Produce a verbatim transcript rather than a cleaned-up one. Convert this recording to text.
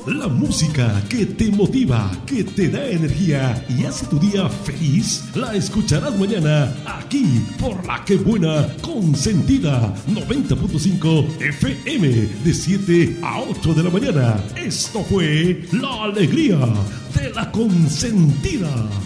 La música que te motiva, que te da energía y hace tu día feliz, la escucharás mañana aquí por La Que Buena Consentida noventa punto cinco F M de siete a ocho de la mañana. Esto fue La Alegría de La Consentida.